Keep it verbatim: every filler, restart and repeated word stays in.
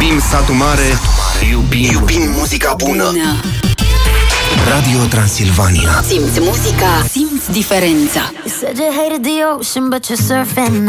Iubim Satul Mare, iubim, iubim muzica bună. bună. Radio Transilvania. Simți muzica, simți diferența. You said you hated the ocean, but you're surfing